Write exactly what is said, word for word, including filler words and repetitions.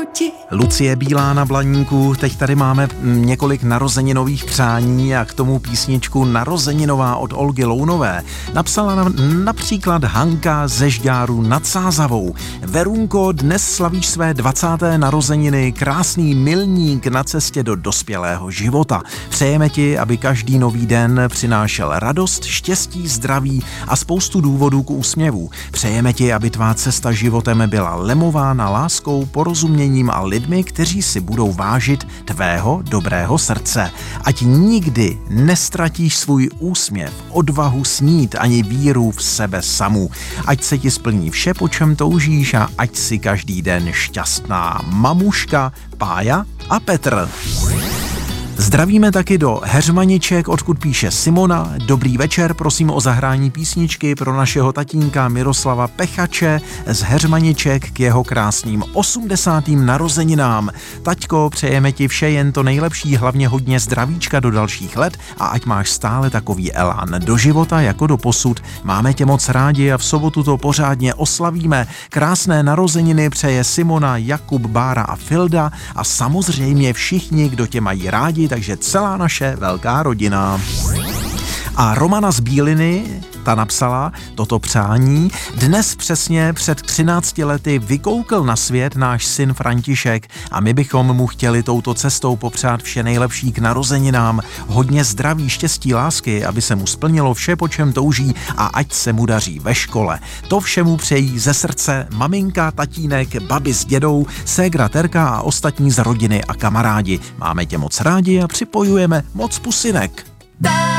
ti. Lucie Bílá na Blaníku, teď tady máme několik narozeninových přání a k tomu písničku Narozeninová od Olgy Lounové napsala na, například Hanka ze Žďáru nad Sázavou. Verunko, dnes slavíš své dvacáté narozeniny, krásný milník na cestě do dospělého života. Přejeme ti, aby každý nový den přinášel radost, štěstí, zdraví a spoustu důvodů k úsměvu. Přejeme ti, aby tvá cesta životem byla lemována láskou, porozuměním a lidmi, kteří si budou vážit tvého dobrého srdce. Ať nikdy nestratíš svůj úsměv, odvahu snít ani víru v sebe samu. Ať se ti splní vše, po čem toužíš a ať si každý den šťastná mamuška, Pája a Petr. Zdravíme taky do Heřmaniček, odkud píše Simona. Dobrý večer, prosím o zahrání písničky pro našeho tatínka Miroslava Pechače z Heřmaniček k jeho krásným osmdesátým narozeninám. Taťko, přejeme ti vše jen to nejlepší, hlavně hodně zdravíčka do dalších let a ať máš stále takový elán do života jako do posud. Máme tě moc rádi a v sobotu to pořádně oslavíme. Krásné narozeniny přeje Simona, Jakub, Bára a Filda a samozřejmě všichni, kdo tě mají rádi, takže celá naše velká rodina. A Romana z Bíliny, ta napsala toto přání. Dnes přesně před třinácti lety vykoukl na svět náš syn František a my bychom mu chtěli touto cestou popřát vše nejlepší k narozeninám. Hodně zdraví, štěstí, lásky, aby se mu splnilo vše, po čem touží a ať se mu daří ve škole. To všemu přejí ze srdce maminka, tatínek, babi s dědou, ségra Terka a ostatní z rodiny a kamarádi. Máme tě moc rádi a připojujeme moc pusinek.